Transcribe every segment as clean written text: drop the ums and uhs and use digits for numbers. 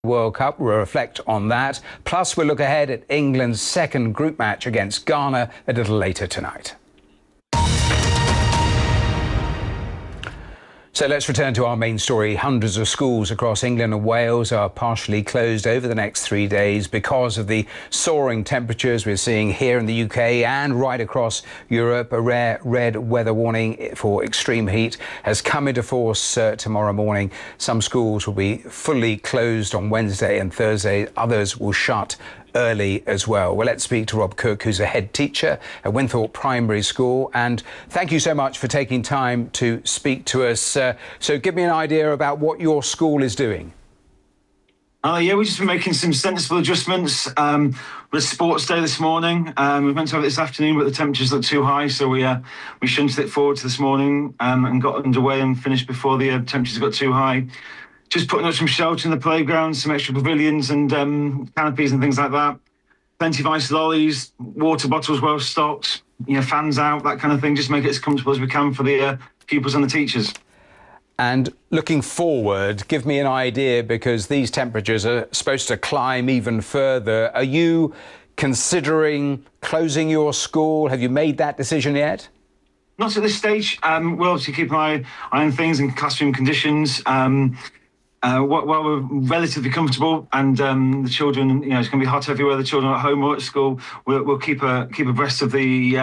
World Cup. We'll reflect on that. Plus, we'll look ahead at England's second group match against Ghana a little later tonight. So let's return to our main story. Hundreds of schools across England and Wales are partially closed over the next 3 days because of the soaring temperatures we're seeing here in the UK and right across Europe. A rare red weather warning for extreme heat has come into force tomorrow morning. Some schools will be fully closed on Wednesday and Thursday. Others will shut early as well. Well, let's speak to Rob Cook, who's a head teacher at Winthorpe Primary School. And thank you so much for taking time to speak to us. So give me an idea about what your school is doing. Yeah, we've just been making some sensible adjustments. With sports day this morning, we were meant to have it this afternoon, but the temperatures looked too high, so we shunted it forward to this morning and got underway and finished before the temperatures got too high. Just putting up some shelter in the playground, some extra pavilions and canopies and things like that. Plenty of ice lollies, water bottles well stocked, fans out, that kind of thing. Just make it as comfortable as we can for the pupils and the teachers. And looking forward, give me an idea, because these temperatures are supposed to climb even further. Are you considering closing your school? Have you made that decision yet? Not at this stage. We'll obviously keep an eye on things and classroom conditions. While we're relatively comfortable and the children, it's going to be hot everywhere, the children are at home or at school, we'll keep abreast of the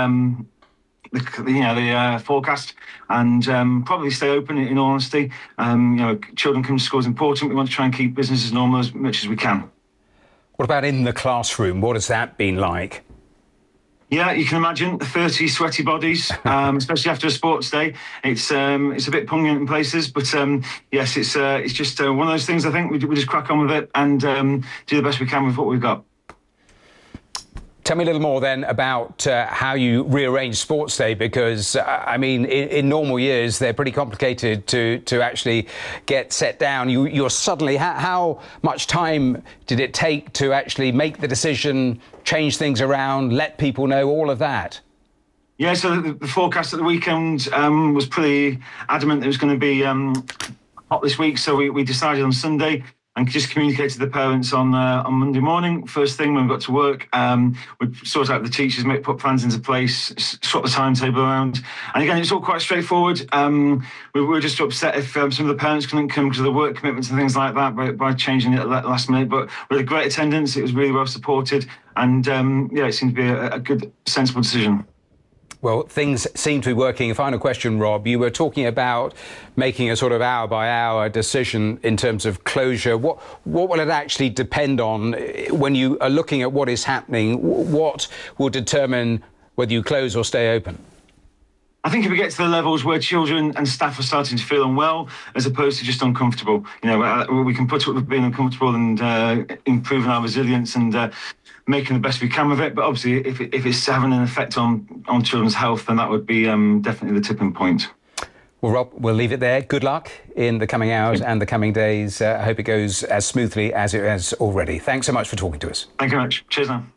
forecast and probably stay open, in all honesty. Children coming to school is important. We want to try and keep business as normal as much as we can. What about in the classroom? What has that been like? Yeah, you can imagine 30 sweaty bodies, especially after a sports day. It's a bit pungent in places, but yes, it's just one of those things. I think we just crack on with it and do the best we can with what we've got. Tell me a little more then about how you rearrange sports day, because in normal years they're pretty complicated to actually get set down. You're suddenly, how much time did it take to actually make the decision, change things around, let people know, all of that? Yeah, so the forecast at the weekend was pretty adamant it was going to be hot this week, so we decided on Sunday and just communicated to the parents on Monday morning. First thing when we got to work, we'd sort out the teachers, put plans into place, swap the timetable around. And again, it's all quite straightforward. We were just upset if some of the parents couldn't come because of the work commitments and things like that by changing it at the last minute. But we had a great attendance. It was really well supported. And it seemed to be a good, sensible decision. Well, things seem to be working. A final question, Rob. You were talking about making a sort of hour-by-hour decision in terms of closure. What will it actually depend on when you are looking at what is happening? What will determine whether you close or stay open? I think if we get to the levels where children and staff are starting to feel unwell, as opposed to just uncomfortable, we can put up with being uncomfortable and improving our resilience and making the best we can with it. But obviously, if it's having an effect on children's health, then that would be definitely the tipping point. Well, Rob, we'll leave it there. Good luck in the coming hours and the coming days. I hope it goes as smoothly as it has already. Thanks so much for talking to us. Thank you very much. Cheers now.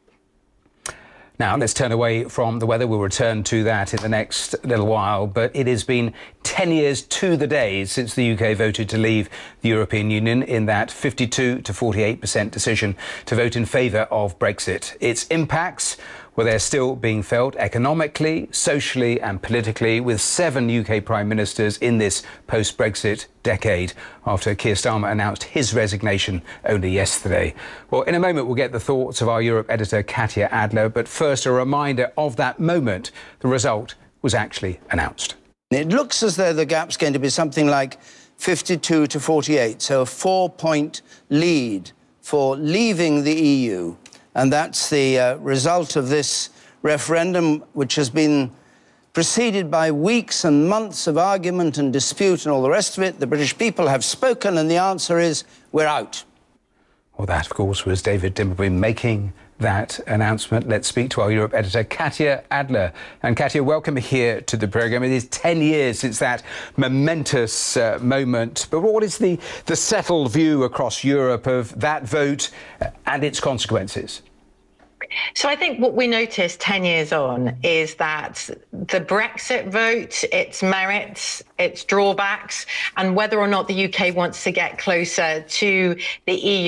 Now, let's turn away from the weather. We'll return to that in the next little while. But it has been 10 years to the day since the UK voted to leave the European Union in that 52 to 48% decision to vote in favour of Brexit. Its impacts, well, they're still being felt economically, socially and politically, with 7 UK Prime Ministers in this post-Brexit decade after Keir Starmer announced his resignation only yesterday. Well, in a moment, we'll get the thoughts of our Europe editor, Katya Adler. But first, a reminder of that moment. The result was actually announced. It looks as though the gap's going to be something like 52 to 48, so a 4-point lead for leaving the EU. And that's the result of this referendum, which has been preceded by weeks and months of argument and dispute and all the rest of it. The British people have spoken, and the answer is, we're out. Well, that, of course, was David Dimbleby making that announcement. Let's speak to our Europe editor, Katya Adler. And Katya, welcome here to the programme. It is 10 years since that momentous moment. But what is the settled view across Europe of that vote and its consequences? So I think what we noticed 10 years on is that the Brexit vote, its merits, its drawbacks, and whether or not the UK wants to get closer to the EU